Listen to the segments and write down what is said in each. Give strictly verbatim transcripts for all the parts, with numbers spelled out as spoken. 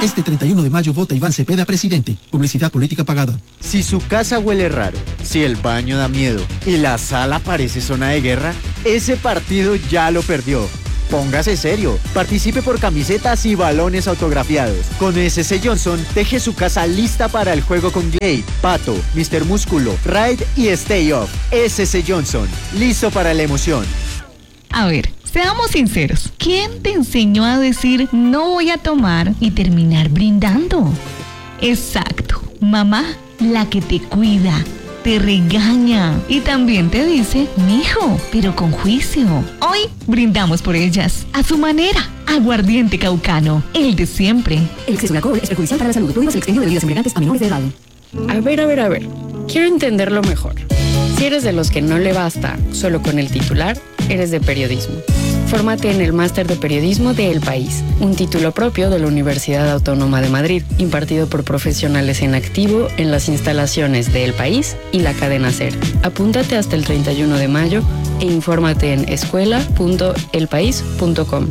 Este treinta y uno de mayo vota Iván Cepeda presidente. Publicidad política pagada. Si su casa huele raro, si el baño da miedo y la sala parece zona de guerra, ese partido ya lo perdió. Póngase serio, participe por camisetas y balones autografiados. Con S C Johnson, deje su casa lista para el juego con Glade, Pato, mister Músculo, Ride y Stay Off. S C Johnson, listo para la emoción. A ver, seamos sinceros. ¿Quién te enseñó a decir no voy a tomar y terminar brindando? Exacto, mamá, la que te cuida, te regaña y también te dice, mijo, pero con juicio. Hoy brindamos por ellas, a su manera. Aguardiente Caucano, el de siempre. El exceso de alcohol es perjudicial para la salud. Prohíbas el expendio de bebidas embriagantes a menores de edad. A ver, a ver, a ver. Quiero entenderlo mejor. Si eres de los que no le basta solo con el titular, eres de periodismo. Fórmate en el Máster de Periodismo de El País, un título propio de la Universidad Autónoma de Madrid, impartido por profesionales en activo en las instalaciones de El País y la cadena SER. Apúntate hasta el treinta y uno de mayo e infórmate en escuela punto el país punto com.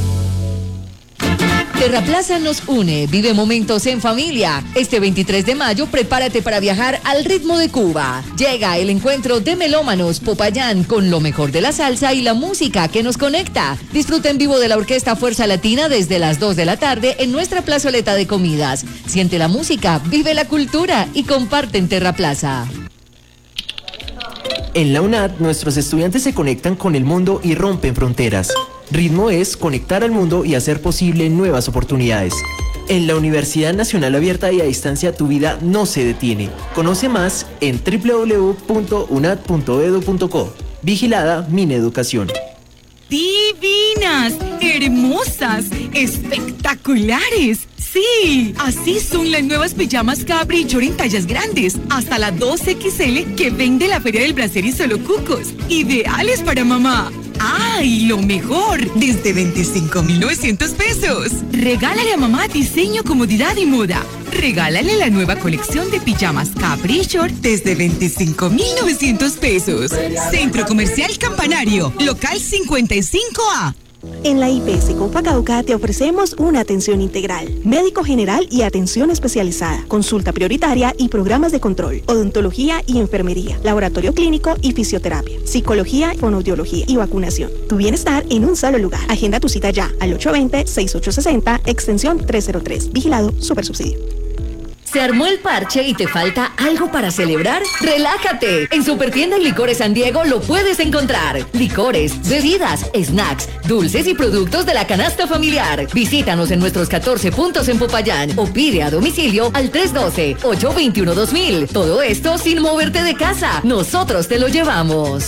Terraplaza nos une, vive momentos en familia. Este veintitrés de mayo, prepárate para viajar al ritmo de Cuba. Llega el encuentro de melómanos Popayán con lo mejor de la salsa y la música que nos conecta. Disfruta en vivo de la Orquesta Fuerza Latina desde las dos de la tarde en nuestra plazoleta de comidas. Siente la música, vive la cultura y comparte en Terraplaza. En la UNAD, nuestros estudiantes se conectan con el mundo y rompen fronteras. Ritmo es conectar al mundo y hacer posible nuevas oportunidades. En la Universidad Nacional Abierta y a Distancia, tu vida no se detiene. Conoce más en doble u doble u doble u punto unad punto edu punto co. Vigilada Mineducación. Divinas, hermosas, espectaculares. Sí, así son las nuevas pijamas Caprichor en tallas grandes, hasta la dos equis ele que vende la Feria del Brasier y Solo Cucos. Ideales para mamá. ¡Ay, lo mejor! Desde veinticinco mil novecientos pesos. Regálale a mamá diseño, comodidad y moda. Regálale la nueva colección de pijamas Caprichor desde veinticinco mil novecientos pesos. Centro Comercial Campanario, local cincuenta y cinco A. En la I P S Copa Cauca te ofrecemos una atención integral, médico general y atención especializada, consulta prioritaria y programas de control, odontología y enfermería, laboratorio clínico y fisioterapia, psicología, fonoaudiología y vacunación. Tu bienestar en un solo lugar. Agenda tu cita ya al ocho dos cero, seis ocho seis cero, extensión trescientos tres. Vigilado Supersubsidio. ¿Se armó el parche y te falta algo para celebrar? ¡Relájate! En Supertienda y Licores San Diego lo puedes encontrar. Licores, bebidas, snacks, dulces y productos de la canasta familiar. Visítanos en nuestros catorce puntos en Popayán o pide a domicilio al tres uno dos, ocho dos uno, dos mil. Todo esto sin moverte de casa. Nosotros te lo llevamos.